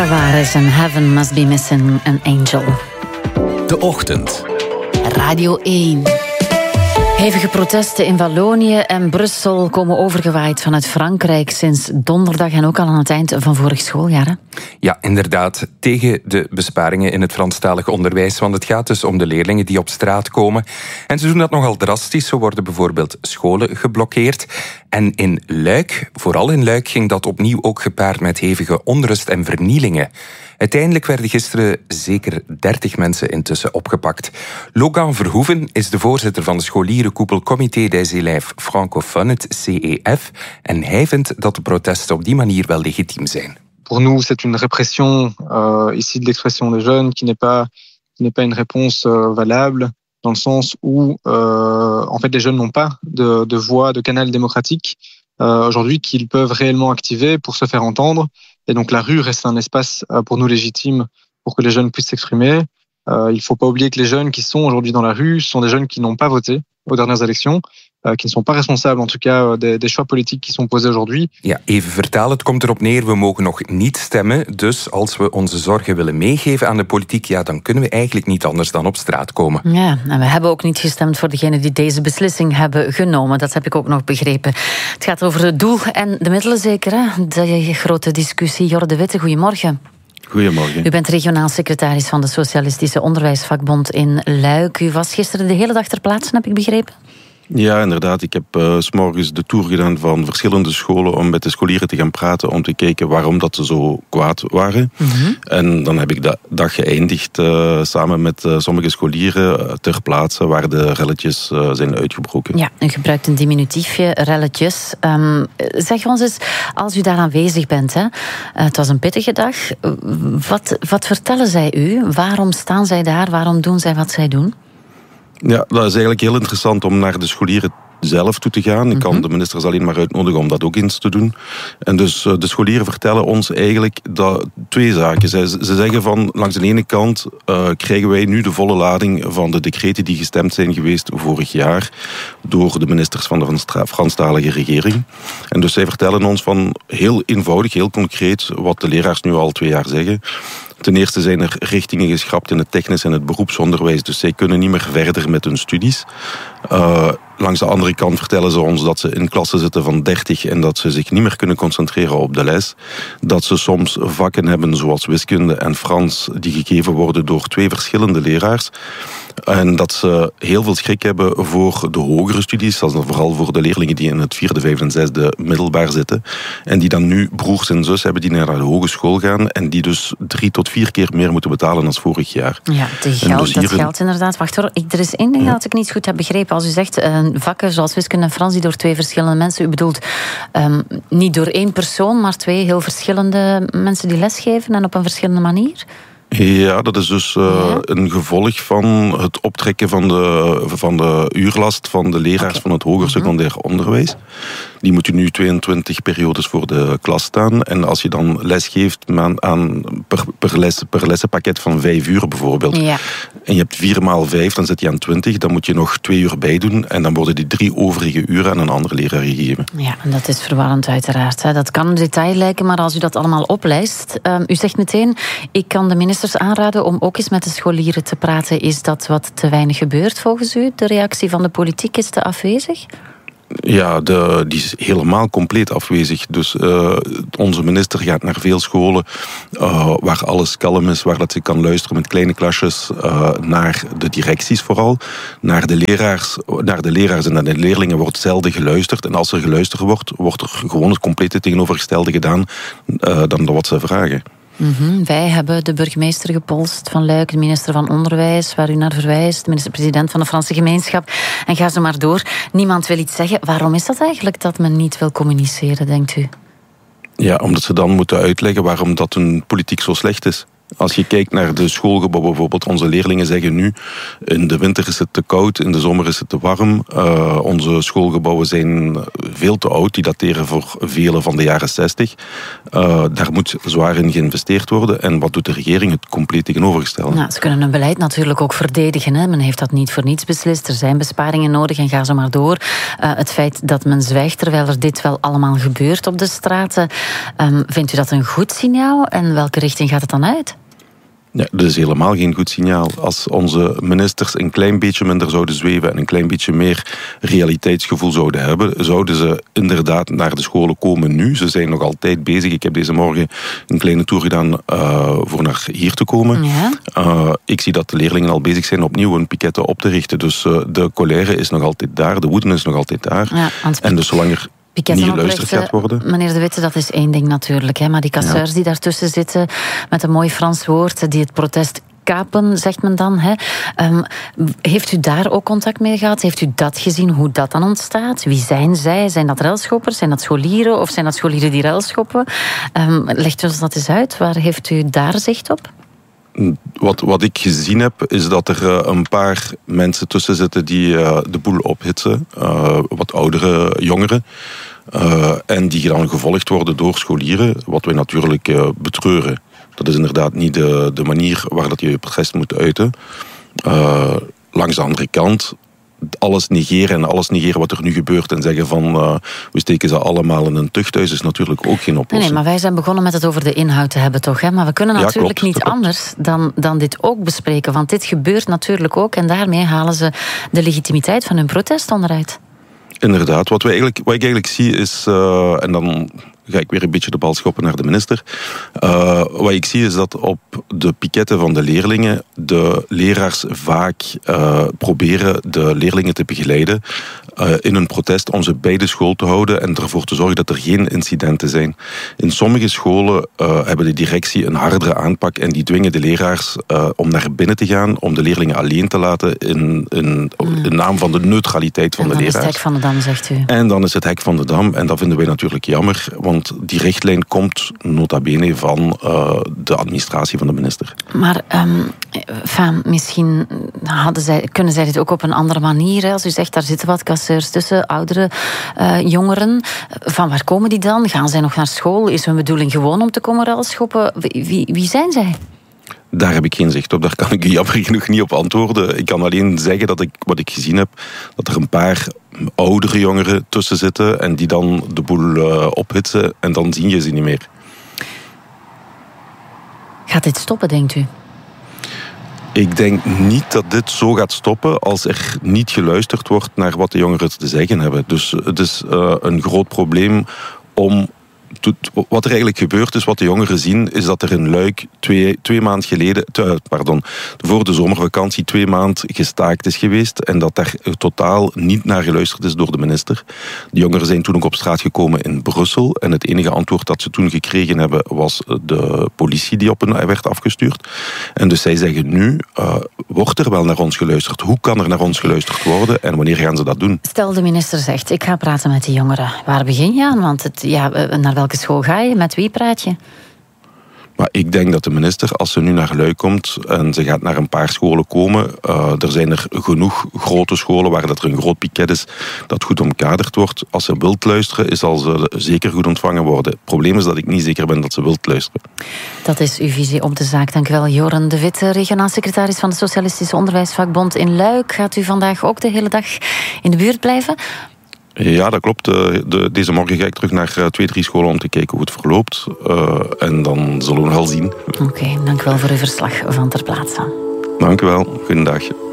Tavares en Heaven Must Be Missing an Angel. De Ochtend. Radio 1. Hevige protesten in Wallonië en Brussel komen overgewaaid vanuit Frankrijk sinds donderdag en ook al aan het eind van vorig schooljaar. Hè? Ja, inderdaad. Tegen de besparingen in het Franstalig onderwijs. Want het gaat dus om de leerlingen die op straat komen. En ze doen dat nogal drastisch. Zo worden bijvoorbeeld scholen geblokkeerd. En in Luik, vooral in Luik, ging dat opnieuw ook gepaard met hevige onrust en vernielingen. Uiteindelijk werden gisteren zeker 30 mensen intussen opgepakt. Logan Verhoeven is de voorzitter van de scholierenkoepel Comité des élèves francophones, het CEF. En hij vindt dat de protesten op die manier wel legitiem zijn. Pour nous, c'est une répression ici de l'expression des jeunes qui n'est pas une réponse valable, dans le sens où en fait les jeunes n'ont pas de voix, de canal démocratique aujourd'hui qu'ils peuvent réellement activer pour se faire entendre. Et donc la rue reste un espace pour nous légitime pour que les jeunes puissent s'exprimer. Il ne faut pas oublier que les jeunes qui sont aujourd'hui dans la rue sont des jeunes qui n'ont pas voté aux dernières élections, qui ne sont pas responsables en tout cas des choix politiques qui sont posés aujourd'hui. Ja, even vertalen, het komt erop neer, we mogen nog niet stemmen. Dus als we onze zorgen willen meegeven aan de politiek, ja, dan kunnen we eigenlijk niet anders dan op straat komen. Ja, en we hebben ook niet gestemd voor degenen die deze beslissing hebben genomen. Dat heb ik ook nog begrepen. Het gaat over het doel en de middelen zeker, hè? De grote discussie. Jorre de Witte, goedemorgen. Goedemorgen. U bent regionaal secretaris van de Socialistische Onderwijsvakbond in Luik. U was gisteren de hele dag ter plaatse, heb ik begrepen? Ja, inderdaad. Ik heb 's morgens de tour gedaan van verschillende scholen om met de scholieren te gaan praten, om te kijken waarom dat ze zo kwaad waren. Mm-hmm. En dan heb ik de dag geëindigd samen met sommige scholieren ter plaatse waar de relletjes zijn uitgebroken. Ja, u gebruikt een diminutiefje, relletjes. Zeg ons eens, als u daar aanwezig bent, hè, het was een pittige dag, wat vertellen zij u? Waarom staan zij daar? Waarom doen zij wat zij doen? Ja, dat is eigenlijk heel interessant om naar de scholieren zelf toe te gaan. Ik kan de ministers alleen maar uitnodigen om dat ook eens te doen. En dus de scholieren vertellen ons eigenlijk twee zaken. Ze zeggen van, langs de ene kant krijgen wij nu de volle lading van de decreten die gestemd zijn geweest vorig jaar door de ministers van de Franstalige regering. En dus zij vertellen ons van heel eenvoudig, heel concreet wat de leraars nu al 2 jaar zeggen. Ten eerste zijn er richtingen geschrapt in het technisch en het beroepsonderwijs, dus zij kunnen niet meer verder met hun studies. Langs de andere kant vertellen ze ons dat ze in klassen zitten van 30 en dat ze zich niet meer kunnen concentreren op de les. Dat ze soms vakken hebben zoals wiskunde en Frans die gegeven worden door 2 verschillende leraars. En dat ze heel veel schrik hebben voor de hogere studies, vooral voor de leerlingen die in het 4e, 5e en 6e middelbaar zitten. En die dan nu broers en zus hebben die naar de hogeschool gaan en die dus 3 tot 4 keer meer moeten betalen dan vorig jaar. Ja, dat geldt inderdaad. Wacht hoor, er is één ding dat ik niet goed heb begrepen. Als u zegt vakken zoals wiskunde en Frans die door 2 verschillende mensen, u bedoelt niet door 1 persoon, maar 2 heel verschillende mensen die lesgeven en op een verschillende manier? Ja, dat is dus een gevolg van het optrekken van de uurlast van de leraars van het hoger secundair onderwijs. Die moeten nu 22 periodes voor de klas staan. En als je dan les geeft per lessenpakket van 5 uur bijvoorbeeld. Ja. En je hebt 4 maal 5, dan zit je aan 20. Dan moet je nog 2 uur bij doen. En dan worden die 3 overige uren aan een andere leraar gegeven. Ja, en dat is verwarrend uiteraard. Hè. Dat kan een detail lijken, maar als u dat allemaal oplijst. U zegt meteen, ik kan de ministers aanraden om ook eens met de scholieren te praten. Is dat wat te weinig gebeurt volgens u? De reactie van de politiek is te afwezig? Ja, die is helemaal compleet afwezig. Dus onze minister gaat naar veel scholen waar alles kalm is, waar dat ze kan luisteren met kleine klasjes, naar de directies vooral, naar de leraars en naar de leerlingen wordt zelden geluisterd. En als er geluisterd wordt er gewoon het complete tegenovergestelde gedaan dan wat ze vragen. Mm-hmm. Wij hebben de burgemeester gepolst van Luik, de minister van Onderwijs, waar u naar verwijst, de minister-president van de Franse gemeenschap. En ga zo maar door. Niemand wil iets zeggen. Waarom is dat eigenlijk dat men niet wil communiceren, denkt u? Ja, omdat ze dan moeten uitleggen waarom dat hun politiek zo slecht is. Als je kijkt naar de schoolgebouwen bijvoorbeeld, onze leerlingen zeggen nu, in de winter is het te koud, in de zomer is het te warm. Onze schoolgebouwen zijn veel te oud, die dateren voor vele van de jaren 60. Daar moet zwaar in geïnvesteerd worden. En wat doet de regering? Het compleet tegenovergestelde. Nou, ze kunnen hun beleid natuurlijk ook verdedigen. Hè. Men heeft dat niet voor niets beslist. Er zijn besparingen nodig en ga zo maar door. Het feit dat men zwijgt terwijl er dit wel allemaal gebeurt op de straten. Vindt u dat een goed signaal? En welke richting gaat het dan uit? Ja, dat is helemaal geen goed signaal. Als onze ministers een klein beetje minder zouden zweven en een klein beetje meer realiteitsgevoel zouden hebben, zouden ze inderdaad naar de scholen komen nu. Ze zijn nog altijd bezig. Ik heb deze morgen een kleine tour gedaan voor naar hier te komen. Ja. Ik zie dat de leerlingen al bezig zijn opnieuw een piketten op te richten. Dus de colère is nog altijd daar, de woede is nog altijd daar. Ja, en dus zolang er niet geluisterd gaat worden. Meneer De Witte, dat is één ding natuurlijk. Hè, maar die casseurs die daartussen zitten met een mooi Frans woord, die het protest kapen, zegt men dan. Hè. Heeft u daar ook contact mee gehad? Heeft u dat gezien, hoe dat dan ontstaat? Wie zijn zij? Zijn dat relschoppers? Zijn dat scholieren? Of zijn dat scholieren die relschoppen? Legt u ons dat eens uit. Waar heeft u daar zicht op? Wat ik gezien heb, is dat er een paar mensen tussen zitten die de boel ophitsen. Wat oudere jongeren. En die dan gevolgd worden door scholieren. Wat wij natuurlijk betreuren. Dat is inderdaad niet de manier waar dat je protest moet uiten. Langs de andere kant, alles negeren wat er nu gebeurt en zeggen van we steken ze allemaal in een tuchthuis is natuurlijk ook geen oplossing. Nee, maar wij zijn begonnen met het over de inhoud te hebben toch, hè? Maar we kunnen natuurlijk niet anders dan dit ook bespreken, want dit gebeurt natuurlijk ook en daarmee halen ze de legitimiteit van hun protest onderuit. Inderdaad, wat ik eigenlijk zie is, en dan ga ik weer een beetje de bal schoppen naar de minister. Wat ik zie is dat op de piketten van de leerlingen de leraars vaak proberen de leerlingen te begeleiden in een protest om ze bij de school te houden en ervoor te zorgen dat er geen incidenten zijn. In sommige scholen hebben de directie een hardere aanpak en die dwingen de leraars om naar binnen te gaan, om de leerlingen alleen te laten in naam van de neutraliteit van de leraars. En dan is het hek van de dam, zegt u. En dan is het hek van de dam en dat vinden wij natuurlijk jammer, want die richtlijn komt nota bene van de administratie van de minister. Maar misschien kunnen zij dit ook op een andere manier. Hè? Als u zegt, daar zitten wat casseurs tussen, oudere jongeren. Van waar komen die dan? Gaan zij nog naar school? Is hun bedoeling gewoon om te komen relschoppen? Wie zijn zij? Daar heb ik geen zicht op. Daar kan ik jammer genoeg niet op antwoorden. Ik kan alleen zeggen dat wat ik gezien heb, dat er een paar oudere jongeren tussen zitten en die dan de boel ophitsen en dan zie je ze niet meer. Gaat dit stoppen, denkt u? Ik denk niet dat dit zo gaat stoppen als er niet geluisterd wordt naar wat de jongeren te zeggen hebben. Dus het is een groot probleem om... Wat er eigenlijk gebeurt is, wat de jongeren zien, is dat er in Luik twee maanden geleden, voor de zomervakantie 2 maanden gestaakt is geweest en dat daar totaal niet naar geluisterd is door de minister. De jongeren zijn toen ook op straat gekomen in Brussel en het enige antwoord dat ze toen gekregen hebben was de politie die op hen werd afgestuurd. En dus zij zeggen nu, wordt er wel naar ons geluisterd? Hoe kan er naar ons geluisterd worden en wanneer gaan ze dat doen? Stel de minister zegt, ik ga praten met de jongeren. Waar begin je aan? Want naar welke school ga je? Met wie praat je? Maar ik denk dat de minister, als ze nu naar Luik komt en ze gaat naar een paar scholen komen, er zijn er genoeg grote scholen waar dat er een groot piket is dat goed omkaderd wordt. Als ze wilt luisteren, zal ze zeker goed ontvangen worden. Het probleem is dat ik niet zeker ben dat ze wilt luisteren. Dat is uw visie op de zaak. Dank u wel, Joren de Witte, regionaal secretaris van de Socialistische Onderwijsvakbond in Luik. Gaat u vandaag ook de hele dag in de buurt blijven? Ja, dat klopt. Deze morgen ga ik terug naar 2-3 scholen om te kijken hoe het verloopt. En dan zullen we nog wel zien. Oké, dank u wel voor uw verslag van ter plaatse. Dank u wel. Goedendag.